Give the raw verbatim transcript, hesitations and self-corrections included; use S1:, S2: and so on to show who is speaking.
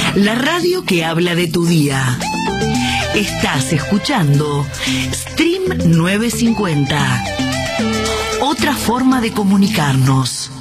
S1: la radio que habla de tu día. Estás escuchando Stream novecientos cincuenta. Otra forma de comunicarnos.